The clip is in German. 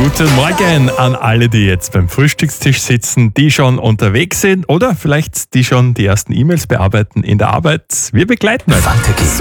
Guten Morgen an alle, die jetzt beim Frühstückstisch sitzen, die schon unterwegs sind oder vielleicht die schon die ersten E-Mails bearbeiten in der Arbeit. Wir begleiten euch.